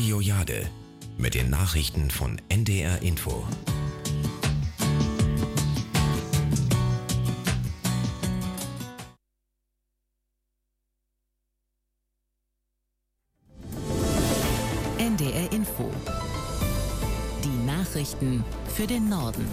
Radio Jade mit den Nachrichten von NDR Info. NDR Info. Die Nachrichten für den Norden.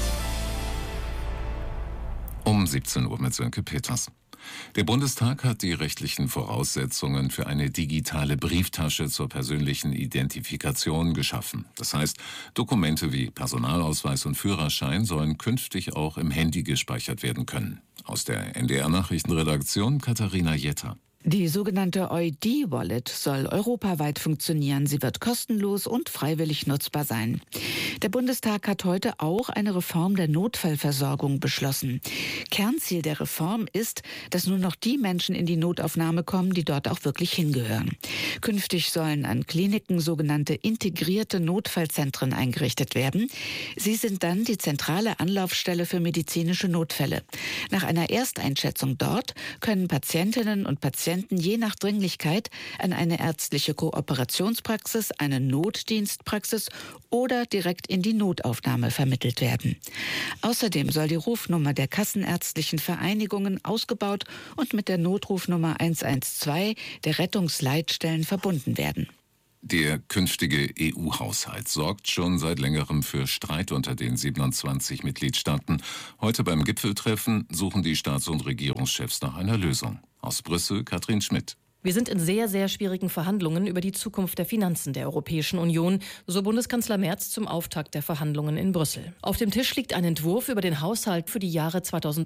Um 17 Uhr mit Sönke Peters. Der Bundestag hat die rechtlichen Voraussetzungen für eine digitale Brieftasche zur persönlichen Identifikation geschaffen. Das heißt, Dokumente wie Personalausweis und Führerschein sollen künftig auch im Handy gespeichert werden können. Aus der NDR-Nachrichtenredaktion Katharina Jetter. Die sogenannte ID-Wallet soll europaweit funktionieren. Sie wird kostenlos und freiwillig nutzbar sein. Der Bundestag hat heute auch eine Reform der Notfallversorgung beschlossen. Kernziel der Reform ist, dass nur noch die Menschen in die Notaufnahme kommen, die dort auch wirklich hingehören. Künftig sollen an Kliniken sogenannte integrierte Notfallzentren eingerichtet werden. Sie sind dann die zentrale Anlaufstelle für medizinische Notfälle. Nach einer Ersteinschätzung dort können Patientinnen und Patienten je nach Dringlichkeit an eine ärztliche Kooperationspraxis, eine Notdienstpraxis oder direkt in die Notaufnahme vermittelt werden. Außerdem soll die Rufnummer der kassenärztlichen Vereinigungen ausgebaut und mit der Notrufnummer 112 der Rettungsleitstellen verbunden werden. Der künftige EU-Haushalt sorgt schon seit längerem für Streit unter den 27 Mitgliedstaaten. Heute beim Gipfeltreffen suchen die Staats- und Regierungschefs nach einer Lösung. Aus Brüssel Katrin Schmidt. Wir sind in sehr, sehr schwierigen Verhandlungen über die Zukunft der Finanzen der Europäischen Union, so Bundeskanzler Merz zum Auftakt der Verhandlungen in Brüssel. Auf dem Tisch liegt ein Entwurf über den Haushalt für die Jahre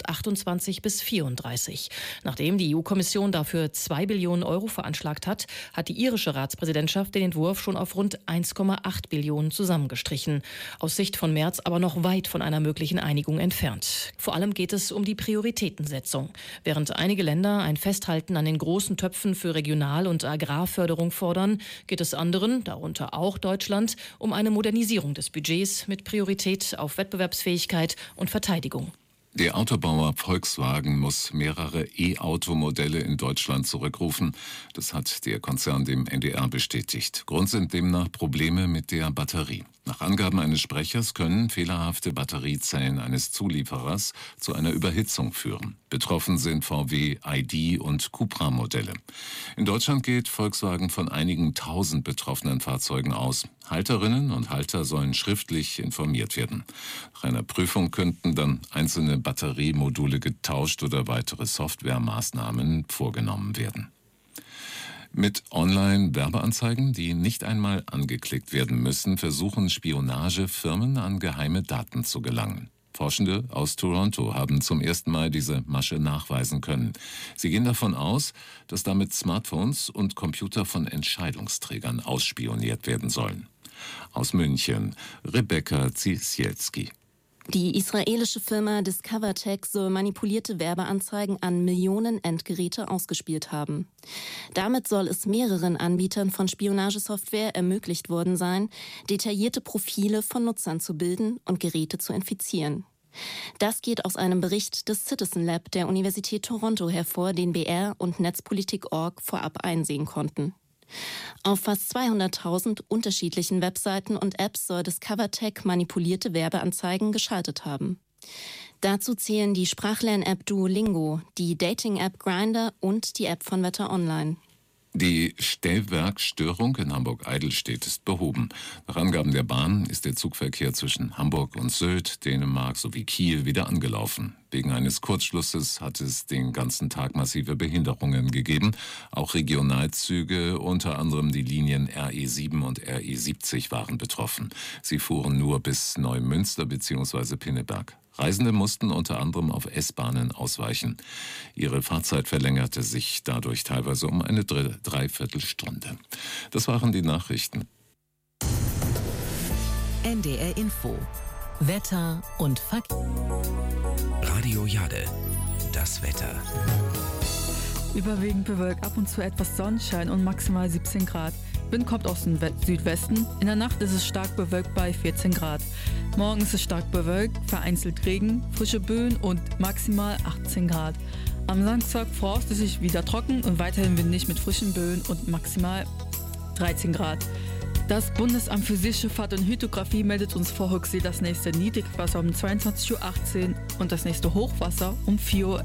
2028 bis 2034. Nachdem die EU-Kommission dafür 2 Billionen Euro veranschlagt hat, hat die irische Ratspräsidentschaft den Entwurf schon auf rund 1,8 Billionen zusammengestrichen. Aus Sicht von Merz aber noch weit von einer möglichen Einigung entfernt. Vor allem geht es um die Prioritätensetzung. Während einige Länder ein Festhalten an den großen Töpfen für Regional- und Agrarförderung fordern, geht es anderen, darunter auch Deutschland, um eine Modernisierung des Budgets mit Priorität auf Wettbewerbsfähigkeit und Verteidigung. Der Autobauer Volkswagen muss mehrere E-Auto-Modelle in Deutschland zurückrufen. Das hat der Konzern dem NDR bestätigt. Grund sind demnach Probleme mit der Batterie. Nach Angaben eines Sprechers können fehlerhafte Batteriezellen eines Zulieferers zu einer Überhitzung führen. Betroffen sind VW, ID und Cupra-Modelle. In Deutschland geht Volkswagen von einigen tausend betroffenen Fahrzeugen aus. Halterinnen und Halter sollen schriftlich informiert werden. Nach einer Prüfung könnten dann einzelne Batteriemodule getauscht oder weitere Softwaremaßnahmen vorgenommen werden. Mit Online-Werbeanzeigen, die nicht einmal angeklickt werden müssen, versuchen Spionagefirmen an geheime Daten zu gelangen. Forschende aus Toronto haben zum ersten Mal diese Masche nachweisen können. Sie gehen davon aus, dass damit Smartphones und Computer von Entscheidungsträgern ausspioniert werden sollen. Aus München, Rebecca Zisielski. Die israelische Firma DiscoverTech soll manipulierte Werbeanzeigen an Millionen Endgeräte ausgespielt haben. Damit soll es mehreren Anbietern von Spionagesoftware ermöglicht worden sein, detaillierte Profile von Nutzern zu bilden und Geräte zu infizieren. Das geht aus einem Bericht des Citizen Lab der Universität Toronto hervor, den BR und Netzpolitik.org vorab einsehen konnten. Auf fast 200.000 unterschiedlichen Webseiten und Apps soll DiscoverTech manipulierte Werbeanzeigen geschaltet haben. Dazu zählen die Sprachlern-App Duolingo, die Dating-App Grindr und die App von Wetter Online. Die Stellwerkstörung in Hamburg-Eidelstedt ist behoben. Nach Angaben der Bahn ist der Zugverkehr zwischen Hamburg und Sylt, Dänemark sowie Kiel wieder angelaufen. Wegen eines Kurzschlusses hat es den ganzen Tag massive Behinderungen gegeben. Auch Regionalzüge, unter anderem die Linien RE7 und RE70 waren betroffen. Sie fuhren nur bis Neumünster bzw. Pinneberg. Reisende mussten unter anderem auf S-Bahnen ausweichen. Ihre Fahrzeit verlängerte sich dadurch teilweise um eine Dreiviertelstunde. Das waren die Nachrichten. NDR Info. Wetter und Fakten. Radio Jade. Das Wetter. Überwiegend bewölkt, ab und zu etwas Sonnenschein und maximal 17 Grad. Wind kommt aus dem Südwesten. In der Nacht ist es stark bewölkt bei 14 Grad. Morgen ist es stark bewölkt, vereinzelt Regen, frische Böen und maximal 18 Grad. Am Samstag voraussichtlich wieder trocken und weiterhin windig mit frischen Böen und maximal 13 Grad. Das Bundesamt für Seeschifffahrt und Hydrographie meldet uns vor Höchstsee das nächste Niedrigwasser um 22:18 Uhr und das nächste Hochwasser um 4:11 Uhr.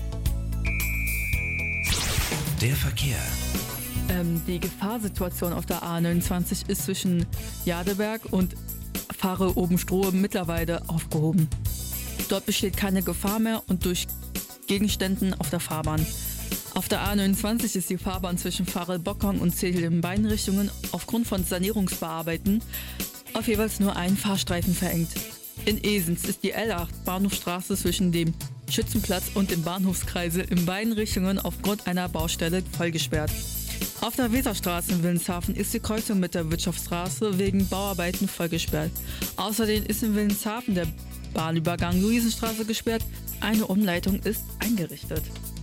Der Verkehr. Die Gefahrsituation auf der A29 ist zwischen Jadeberg und Fahre-Oben-Strohe mittlerweile aufgehoben. Dort besteht keine Gefahr mehr und durch Gegenständen auf der Fahrbahn. Auf der A29 ist die Fahrbahn zwischen Farel-Bockang und Zedel in beiden Richtungen aufgrund von Sanierungsbearbeiten auf jeweils nur einen Fahrstreifen verengt. In Esens ist die L8 Bahnhofstraße zwischen dem Schützenplatz und dem Bahnhofskreisel in beiden Richtungen aufgrund einer Baustelle vollgesperrt. Auf der Weserstraße in Wilhelmshaven ist die Kreuzung mit der Wirtschaftsstraße wegen Bauarbeiten vollgesperrt. Außerdem ist in Wilhelmshaven der Bahnübergang Luisenstraße gesperrt. Eine Umleitung ist eingerichtet.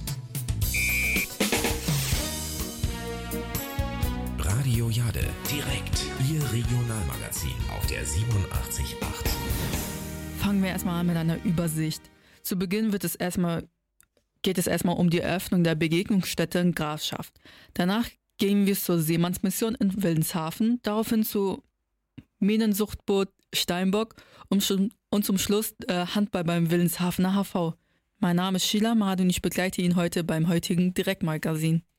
Radio Jade. Direkt. Ihr Regionalmagazin auf der 87.8. Fangen wir erstmal an mit einer Übersicht. Zu Beginn geht es erstmal um die Eröffnung der Begegnungsstätte in Grafschaft. Danach gehen wir zur Seemannsmission in Wilhelmshaven, daraufhin zu Minensuchtboot Steinbock und zum Schluss Handball beim Wilhelmshavener HV. Mein Name ist Sheila Mad und ich begleite ihn heute beim heutigen Direktmagazin.